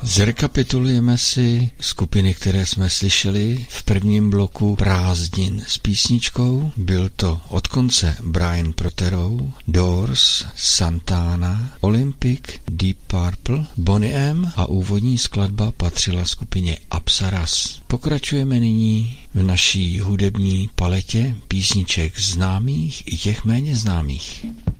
Zrekapitulujeme si skupiny, které jsme slyšeli v prvním bloku prázdnin s písničkou. Byl to od konce Brian Proterou, Doors, Santana, Olympic, Deep Purple, Boney M a úvodní skladba patřila skupině Apsaras. Pokračujeme nyní v naší hudební paletě písniček známých i těch méně známých.